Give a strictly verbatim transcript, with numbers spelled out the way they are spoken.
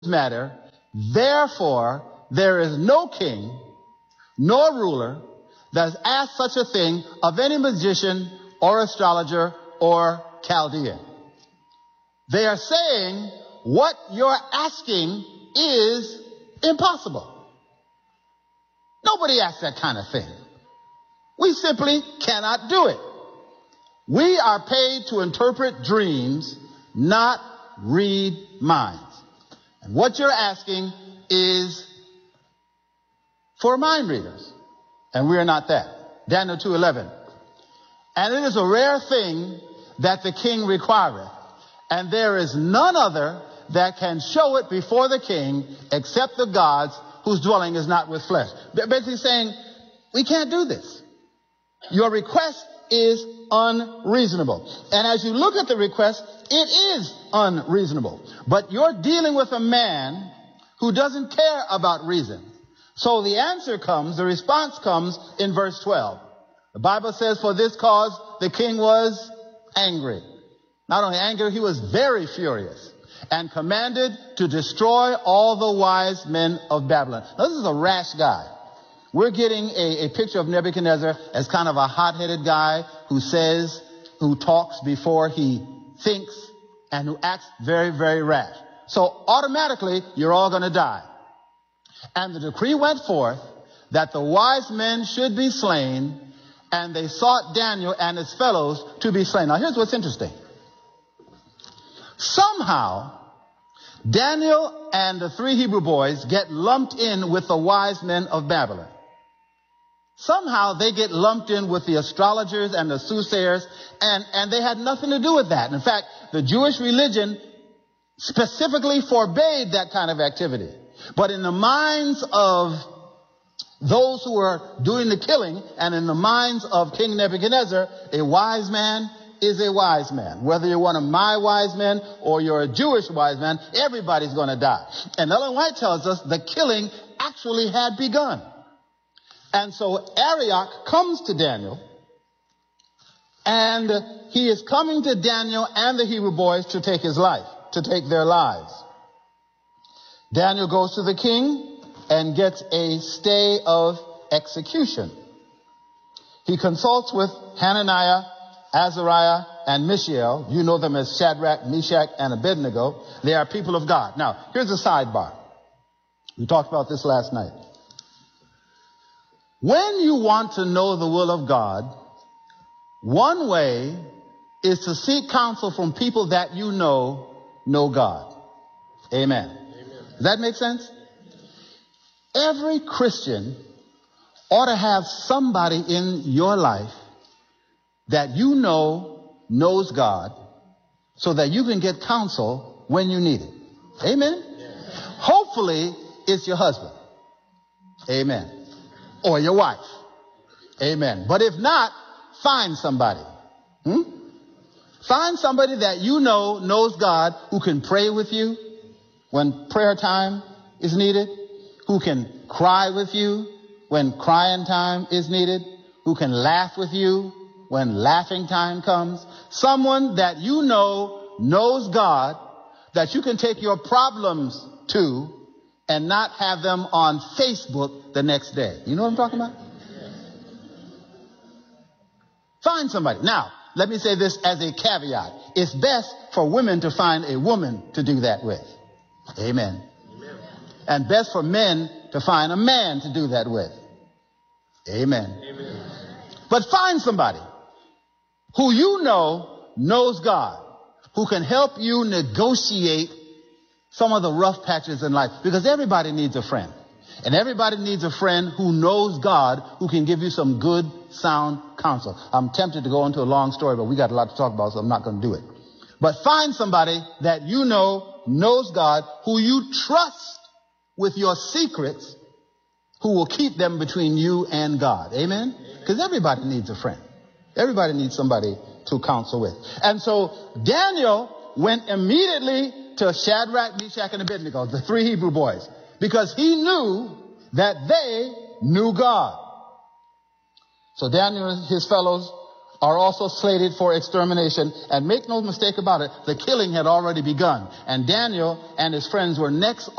matter, therefore there is no king nor ruler that has asked such a thing of any magician or astrologer or Chaldean. They are saying what you're asking is impossible. Nobody asks that kind of thing. We simply cannot do it. We are paid to interpret dreams, not read minds. And what you're asking is for mind readers. And we are not that. Daniel two eleven. And it is a rare thing that the king requireth, and there is none other that can show it before the king except the gods whose dwelling is not with flesh. They're basically saying, we can't do this. Your request is unreasonable. And as you look at the request, it is unreasonable. But you're dealing with a man who doesn't care about reason. So the answer comes, the response comes in verse twelve. The Bible says, for this cause the king was angry. Not only angry, he was very furious, and commanded to destroy all the wise men of Babylon. Now, this is a rash guy. We're getting a, a picture of Nebuchadnezzar as kind of a hot-headed guy who says, who talks before he thinks, and who acts very, very rash. So automatically, you're all going to die. And the decree went forth that the wise men should be slain, and they sought Daniel and his fellows to be slain. Now, here's what's interesting. Somehow, Daniel and the three Hebrew boys get lumped in with the wise men of Babylon. Somehow they get lumped in with the astrologers and the soothsayers, and, and they had nothing to do with that. In fact, the Jewish religion specifically forbade that kind of activity. But in the minds of those who were doing the killing, and in the minds of King Nebuchadnezzar, a wise man is a wise man. Whether you're one of my wise men or you're a Jewish wise man, everybody's going to die. And Ellen White tells us the killing actually had begun. And so Arioch comes to Daniel, and he is coming to Daniel and the Hebrew boys to take his life, to take their lives. Daniel goes to the king and gets a stay of execution. He consults with Hananiah, Azariah, and Mishael. You know them as Shadrach, Meshach, and Abednego. They are people of God. Now, here's a sidebar. We talked about this last night. When you want to know the will of God, one way is to seek counsel from people that you know know God. Amen. Amen. Does that make sense? Every Christian ought to have somebody in your life that you know knows God, so that you can get counsel when you need it. Amen? Yeah. Hopefully, it's your husband. Amen. Or your wife. Amen. But if not, find somebody. Hmm? Find somebody that you know knows God, who can pray with you when prayer time is needed, who can cry with you when crying time is needed, who can laugh with you when laughing time comes. Someone that you know knows God, that you can take your problems to and not have them on Facebook the next day. You know what I'm talking about? Find somebody. Now, let me say this as a caveat. It's best for women to find a woman to do that with. Amen. Amen. And best for men to find a man to do that with. Amen. Amen. But find somebody who you know knows God, who can help you negotiate some of the rough patches in life. Because everybody needs a friend. And everybody needs a friend who knows God, who can give you some good, sound counsel. I'm tempted to go into a long story, but we got a lot to talk about, so I'm not going to do it. But find somebody that you know knows God, who you trust with your secrets, who will keep them between you and God. Amen? Because everybody needs a friend. Everybody needs somebody to counsel with. And so Daniel went immediately to Shadrach, Meshach, and Abednego, the three Hebrew boys, because he knew that they knew God. So Daniel and his fellows are also slated for extermination. And make no mistake about it, the killing had already begun. And Daniel and his friends were next